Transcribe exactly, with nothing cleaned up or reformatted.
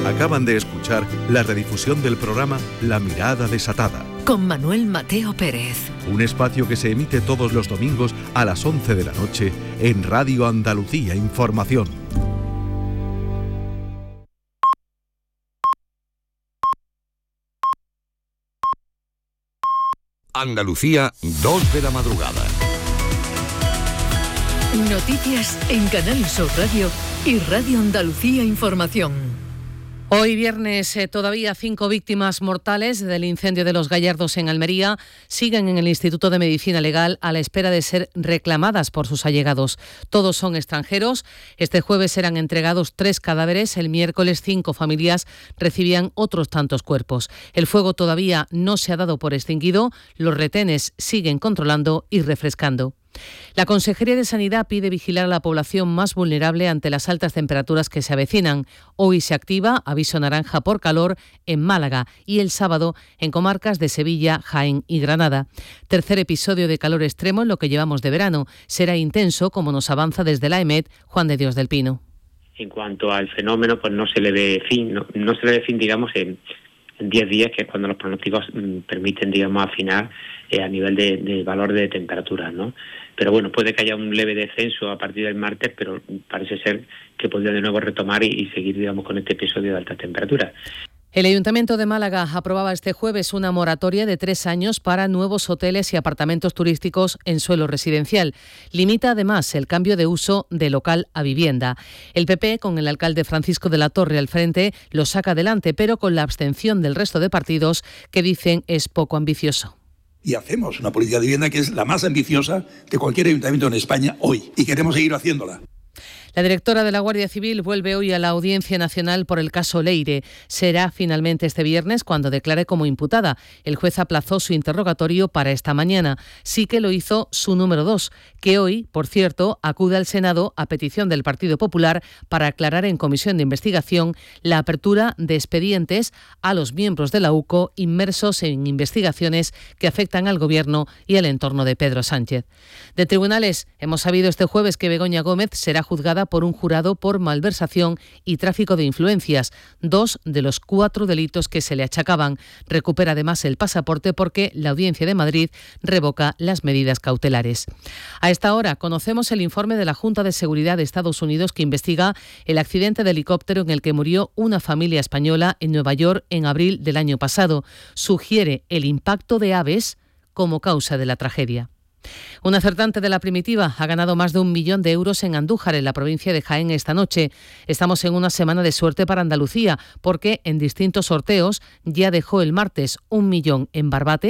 Acaban de escuchar la redifusión del programa La Mirada Desatada, con Manuel Mateo Pérez. Un espacio que se emite todos los domingos a las once de la noche en Radio Andalucía Información. Andalucía, dos de la madrugada. Noticias en Canal Sur Radio y Radio Andalucía Información. Hoy viernes, eh, todavía cinco víctimas mortales del incendio de Los Gallardos en Almería siguen en el Instituto de Medicina Legal a la espera de ser reclamadas por sus allegados. Todos son extranjeros. Este jueves serán entregados tres cadáveres. El miércoles cinco familias recibían otros tantos cuerpos. El fuego todavía no se ha dado por extinguido. Los retenes siguen controlando y refrescando. La Consejería de Sanidad pide vigilar a la población más vulnerable ante las altas temperaturas que se avecinan. Hoy se activa aviso naranja por calor en Málaga y el sábado en comarcas de Sevilla, Jaén y Granada. Tercer episodio de calor extremo en lo que llevamos de verano. Será intenso, como nos avanza desde la EMET Juan de Dios del Pino. En cuanto al fenómeno, pues no se le ve fin, no, no se le ve fin, digamos, en en diez días, que es cuando los pronósticos mmm, permiten, digamos, afinar eh, a nivel de, de valor de temperatura, ¿no? Pero bueno, puede que haya un leve descenso a partir del martes, pero parece ser que podría de nuevo retomar y, y seguir, digamos, con este episodio de altas temperaturas. El Ayuntamiento de Málaga aprobaba este jueves una moratoria de tres años para nuevos hoteles y apartamentos turísticos en suelo residencial. Limita además el cambio de uso de local a vivienda. El P P, con el alcalde Francisco de la Torre al frente, lo saca adelante, pero con la abstención del resto de partidos que dicen es poco ambicioso. Y hacemos una política de vivienda que es la más ambiciosa de cualquier ayuntamiento en España hoy, y queremos seguir haciéndola. La directora de la Guardia Civil vuelve hoy a la Audiencia Nacional por el caso Leire. Será finalmente este viernes cuando declare como imputada. El juez aplazó su interrogatorio para esta mañana. Sí que lo hizo su número dos, que hoy, por cierto, acude al Senado a petición del Partido Popular para aclarar en comisión de investigación la apertura de expedientes a los miembros de la U C O inmersos en investigaciones que afectan al Gobierno y al entorno de Pedro Sánchez. De tribunales, hemos sabido este jueves que Begoña Gómez será juzgada por un jurado por malversación y tráfico de influencias, dos de los cuatro delitos que se le achacaban. Recupera además el pasaporte porque la Audiencia de Madrid revoca las medidas cautelares. A esta hora conocemos el informe de la Junta de Seguridad de Estados Unidos que investiga el accidente de helicóptero en el que murió una familia española en Nueva York en abril del año pasado. Sugiere el impacto de aves como causa de la tragedia. Un acertante de la Primitiva ha ganado más de un millón de euros en Andújar, en la provincia de Jaén, esta noche. Estamos en una semana de suerte para Andalucía, porque en distintos sorteos ya dejó el martes un millón en Barbate,